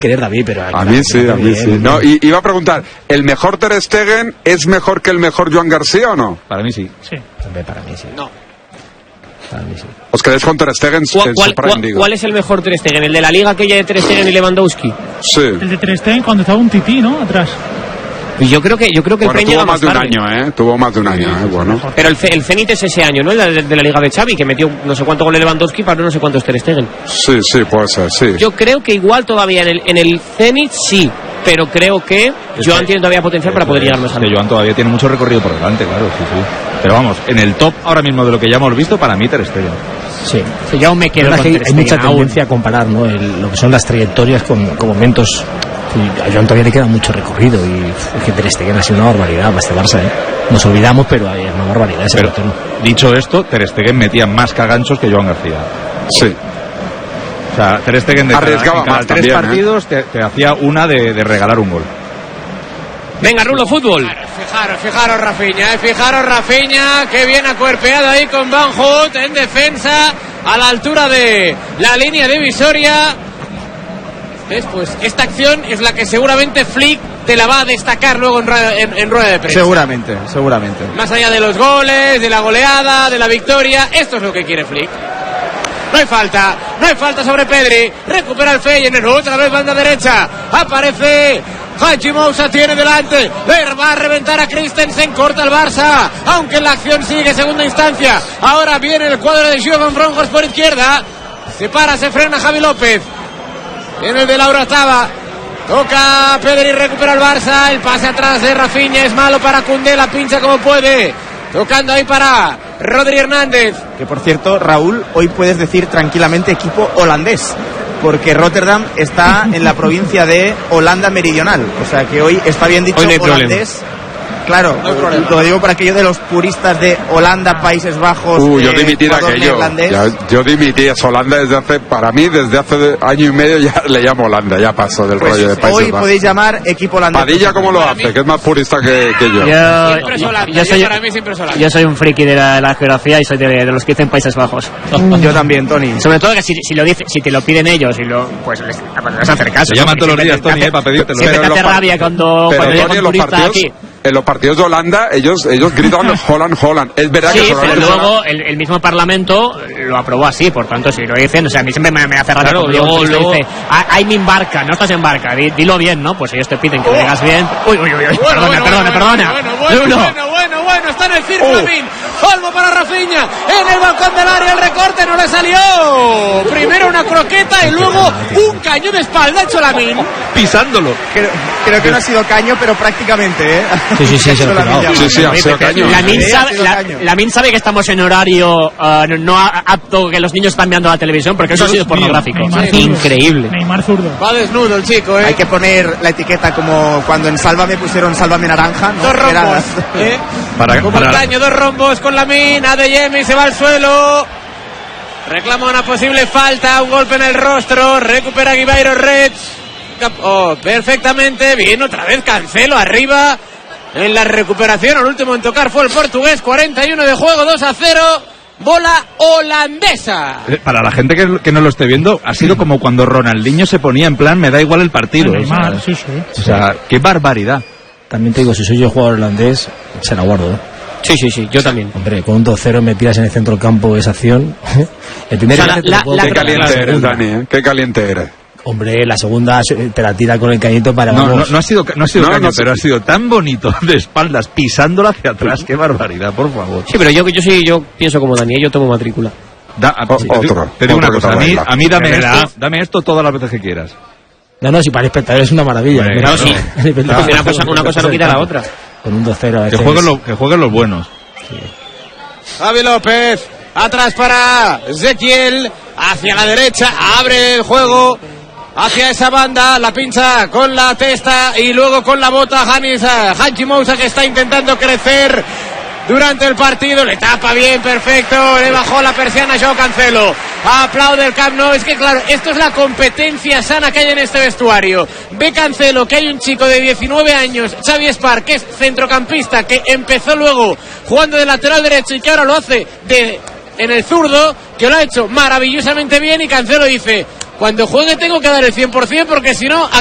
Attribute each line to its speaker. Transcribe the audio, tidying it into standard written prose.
Speaker 1: querer, David, pero
Speaker 2: a mí sí. No, y iba a preguntar, ¿el mejor Ter Stegen es mejor que el mejor Joan García o no?
Speaker 3: Para mí sí.
Speaker 1: Hombre, para mí sí.
Speaker 4: No.
Speaker 1: Para mí sí.
Speaker 2: ¿Os quedáis con Ter Stegen?
Speaker 4: ¿Cuál es el mejor Ter Stegen? ¿El de la liga aquella de Ter Stegen y Lewandowski?
Speaker 2: Sí.
Speaker 5: El de Ter Stegen cuando estaba un tití, ¿no? Atrás.
Speaker 4: Yo creo que el Fen llega más tarde.
Speaker 2: Tuvo más de un año, bueno.
Speaker 4: Pero el Zenit es ese año, ¿no? El de la liga de Xavi, que metió no sé cuánto goles Lewandowski para no sé cuántos Ter Stegen.
Speaker 2: Sí, puede ser, sí.
Speaker 4: Yo creo que igual todavía en el Zenit sí, pero creo que Joan tiene todavía potencial para poder llegar más alto.
Speaker 3: Joan todavía tiene mucho recorrido por delante, claro, sí. Pero vamos, en el top ahora mismo de lo que ya hemos visto, para mí Ter Stegen.
Speaker 1: Sí.
Speaker 4: Yo aún me quedo con Ter Stegen.
Speaker 1: Hay mucha tendencia a comparar, ¿no? Lo que son las trayectorias con momentos. Y a Joan todavía le queda mucho recorrido y es que Ter Stegen ha sido una barbaridad para este Barça, ¿eh? Nos olvidamos, pero hay una barbaridad ese portero.
Speaker 3: Dicho esto, Ter Stegen metía más caganchos que Joan García.
Speaker 2: Sí.
Speaker 3: O sea, Ter Stegen de cada 3 partidos te hacía una de regalar un gol.
Speaker 4: Venga, Rulo, fútbol.
Speaker 6: Fijaros Rafinha, que bien acuerpeado ahí con Van Hout en defensa, a la altura de la línea divisoria. Pues esta acción es la que seguramente Flick te la va a destacar luego en rueda de prensa.
Speaker 7: Seguramente.
Speaker 6: Más allá de los goles, de la goleada, de la victoria, esto es lo que quiere Flick. No hay falta sobre Pedri. Recupera el Feyenoord, otra vez banda derecha. Aparece Haji Moussa, tiene delante. Va a reventar a Christensen, corta el Barça. Aunque la acción sigue, segunda instancia. Ahora viene el cuadro de Jovan Broncos por izquierda. Se frena Javi López. En el de Laura Taba. Toca Pedri, recupera el Barça. El pase atrás de Rafinha es malo para Koundé. La pincha como puede. Tocando ahí para Rodri Hernández.
Speaker 7: Que por cierto, Raúl, hoy puedes decir tranquilamente equipo holandés, porque Rotterdam está en la provincia de Holanda Meridional. O sea que hoy está bien dicho holandés. Problema. Claro, lo digo para aquello de los puristas de Holanda, Países Bajos.
Speaker 2: Yo dimití de aquello. Yo dimití a Holanda desde hace año y medio, ya le llamo Holanda, ya paso del rollo de Países Bajos.
Speaker 7: Hoy podéis llamar equipo holandés.
Speaker 2: Padilla, ¿cómo lo hace? Que es más purista que yo.
Speaker 4: Yo soy un friki de la geografía y soy de los que dicen Países Bajos.
Speaker 7: Yo también, Tony.
Speaker 4: Sobre todo que si te lo piden ellos y pues les vas a hacer caso.
Speaker 3: Se llaman todos los días, Tony, para pedírtelo.
Speaker 4: Siempre te hace rabia cuando
Speaker 2: Tony, en los partidos, en los partidos de Holanda, ellos gritan Holland. Es verdad que
Speaker 4: pero luego el mismo Parlamento lo aprobó así, por tanto, si lo dicen, o sea, a mí siempre me hace rabia. Luego dice, ay, mi embarca, no estás en barca, dilo bien, ¿no? Pues ellos te piden que lo digas bien. Uy, perdona.
Speaker 6: Bueno, está en el círculo Lamin. Olmo para Rafinha, en el balcón del área, el recorte no le salió. Primero una croqueta y luego un caño de espalda hecho Lamin.
Speaker 3: Pisándolo.
Speaker 7: Creo que no ha sido caño, pero prácticamente, ¿eh?
Speaker 1: Sí, ha
Speaker 2: sido caño.
Speaker 4: Lamin sabe que estamos en horario no apto, que los niños están mirando la televisión, porque eso ha sido pornográfico.
Speaker 5: Increíble. Neymar zurdo.
Speaker 6: Va desnudo el chico, ¿eh?
Speaker 7: Hay que poner la etiqueta como cuando en Sálvame pusieron Sálvame naranja, ¿no?
Speaker 6: Dos rombos, para caño, 2 rombos con Lamin. Adeyemi se va al suelo. Reclama una posible falta, un golpe en el rostro. Recupera Guibairo Reds. Perfectamente. Bien, otra vez Cancelo arriba. En la recuperación, el último en tocar fue el portugués. 41 de juego, 2-0. Bola holandesa.
Speaker 3: Para la gente que no lo esté viendo, ha sido como cuando Ronaldinho se ponía en plan, me da igual el partido. O sea, qué barbaridad.
Speaker 1: También te digo, si soy yo jugador holandés, se la guardo, ¿eh?
Speaker 4: Sí, yo también.
Speaker 1: Hombre, con un 2-0 me tiras en el centro del campo esa acción. El primer
Speaker 2: qué caliente eres, Dani, ¿eh? Qué caliente eres.
Speaker 1: Hombre, la segunda te la tira con el cañito para...
Speaker 3: No ha sido caño, pero ha sido tan bonito de espaldas, pisándola hacia atrás. Qué barbaridad, por favor.
Speaker 4: Sí, pero yo pienso como Dani, yo tomo matrícula.
Speaker 3: Te digo una cosa, a mí dame esto todas las veces que quieras.
Speaker 1: No, si para el espectador es una maravilla.
Speaker 4: Claro, sí. Una cosa no quita la otra.
Speaker 1: Con un 2-0
Speaker 3: que jueguen los buenos.
Speaker 1: Sí.
Speaker 6: Javi López, atrás para Ezequiel, hacia la derecha, abre el juego hacia esa banda, la pincha con la testa y luego con la bota Haji Moussa, que está intentando crecer durante el partido, le tapa bien, perfecto, le bajó la persiana Joao Cancelo, aplaude el Camp Nou. Es que claro, esto es la competencia sana que hay en este vestuario. Ve Cancelo que hay un chico de 19 años, Xavi Espar, que es centrocampista, que empezó luego jugando de lateral derecho y que ahora lo hace en el zurdo, que lo ha hecho maravillosamente bien, y Cancelo dice, Cuando juegue tengo que dar el 100% porque si no